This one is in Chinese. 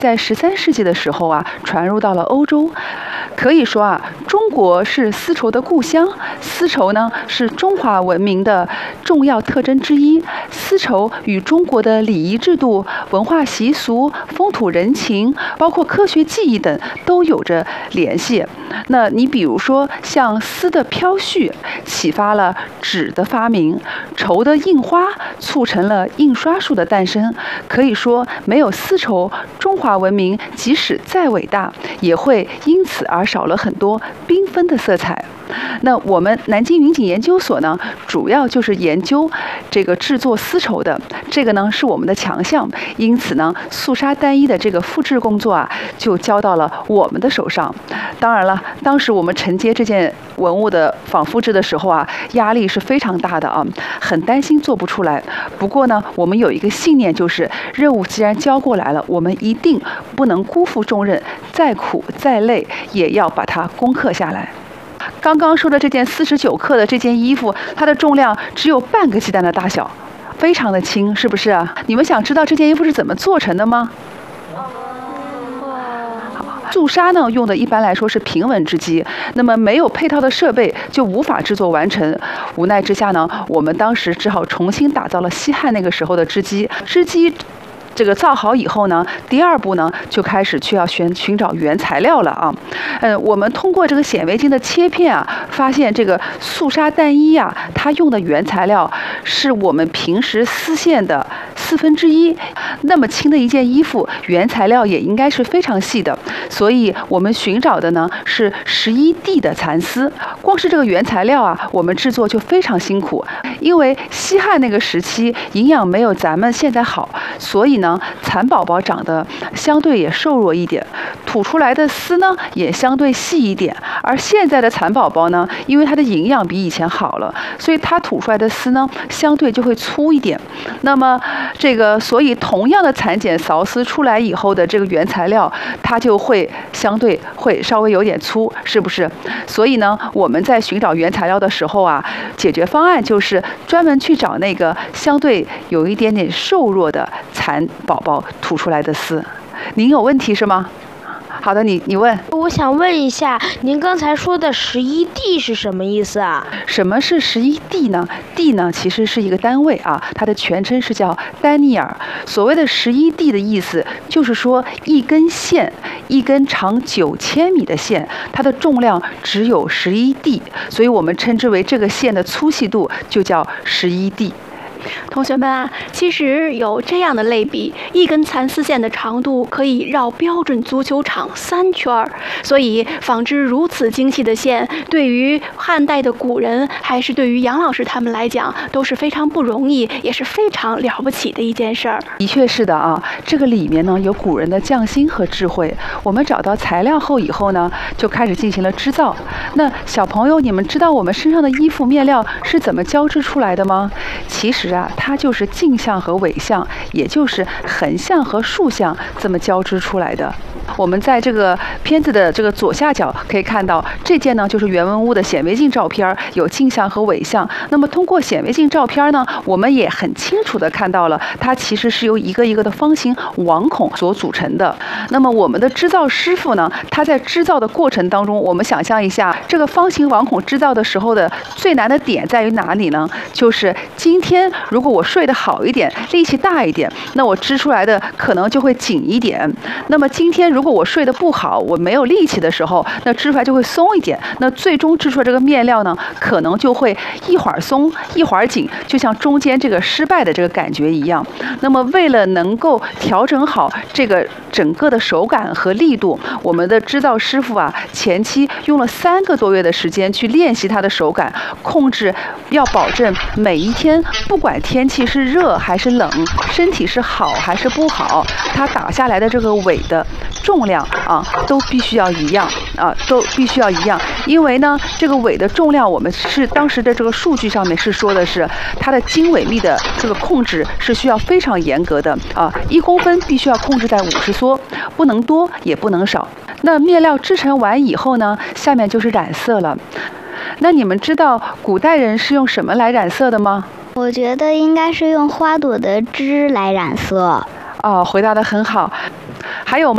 在13世纪的时候啊，传入到了欧洲。可以说啊，中国是丝绸的故乡，丝绸呢是中华文明的重要特征之一。丝绸与中国的礼仪制度、文化习俗、风土人情，包括科学技艺等都有着联系。那你比如说，像丝的飘絮，启发了纸的发明；绸的印花，促成了印刷术的诞生。可以说，没有丝绸，中华文明即使再伟大，也会因此而少了很多缤纷的色彩。那我们南京云锦研究所呢，主要就是研究这个制作丝绸的，这个呢是我们的强项。因此呢，素纱单衣的这个复制工作啊，就交到了我们的手上。当然了，当时我们承接这件文物的仿复制的时候啊，压力是非常大的啊，很担心做不出来。不过呢，我们有一个信念，就是任务既然交过来了，我们一定不能辜负重任，再苦再累也要把它攻克下来。刚刚说的这件49克的这件衣服，它的重量只有半个鸡蛋的大小，非常的轻，是不是啊？你们想知道这件衣服是怎么做成的吗？素纱呢，用的一般来说是平纹织机，那么没有配套的设备就无法制作完成。无奈之下呢，我们当时只好重新打造了西汉那个时候的织机。这个造好以后呢，第二步呢就开始要寻找原材料了啊。我们通过这个显微镜的切片啊，发现这个素纱单衣啊，它用的原材料是我们平时丝线的1/4。那么轻的一件衣服，原材料也应该是非常细的，所以我们寻找的呢是11D 的蚕丝。光是这个原材料啊，我们制作就非常辛苦，因为西汉那个时期营养没有咱们现在好，所以呢，蚕宝宝长得相对也瘦弱一点，吐出来的丝呢也相对细一点。而现在的蚕宝宝呢，因为它的营养比以前好了，所以它吐出来的丝呢相对就会粗一点。那么所以同样的蚕茧扫丝出来以后的这个原材料，它就会相对会稍微有点粗，是不是？所以呢，我们在寻找原材料的时候啊，解决方案就是专门去找那个相对有一点点瘦弱的蚕宝宝吐出来的丝。您有问题是吗？好的，你问。 我想问一下，您刚才说的11D 是什么意思啊？ 什么是11D 呢？D 呢其实是一个单位啊，它的全称是叫丹尼尔。所谓的11D 的意思，就是说一根线，一根长9千米的线，它的重量只有11D，所以我们称之为这个线的粗细度就叫11D。 同学们啊，其实有这样的类比，一根蚕丝线的长度可以绕标准足球场3圈，所以纺织如此精细的线，对于汉代的古人，还是对于杨老师他们来讲，都是非常不容易，也是非常了不起的一件事儿。 的确是的啊，这个里面呢有古人的匠心和智慧。我们找到材料以后呢，就开始进行了织造。那小朋友，你们知道我们身上的衣服面料是怎么交织出来的吗？其实啊，它就是径向和纬向，也就是横向和竖向这么交织出来的。我们在这个片子的这个左下角可以看到，这件呢就是原文屋的显微镜照片，有径向和纬向。那么通过显微镜照片呢，我们也很清楚地看到了，它其实是由一个一个的方形网孔所组成的。那么我们的织造师傅呢，他在织造的过程当中，我们想象一下，这个方形网孔织造的时候的最难的点在于哪里呢？就是今天如果我睡得好一点，力气大一点，那我织出来的可能就会紧一点。那么今天如果我睡得不好，我没有力气的时候，那织出来就会松一点。那最终织出来这个面料呢，可能就会一会儿松一会儿紧，就像中间这个失败的这个感觉一样。那么为了能够调整好这个整个的手感和力度，我们的织造师傅啊，前期用了3个多月的时间去练习他的手感，控制要保证每一天，不管天气是热还是冷，身体是好还是不好，他打下来的这个纬的重量啊，都必须要一样啊，都必须要一样。因为呢，这个纬的重量，我们是当时的这个数据上面是说的是它的经纬密的这个控制是需要非常严格的啊，1公分必须要控制在50梭，不能多也不能少。那面料织成完以后呢，下面就是染色了。那你们知道古代人是用什么来染色的吗？ 我觉得应该是用花朵的枝来染色。 哦，回答得很好。还有吗？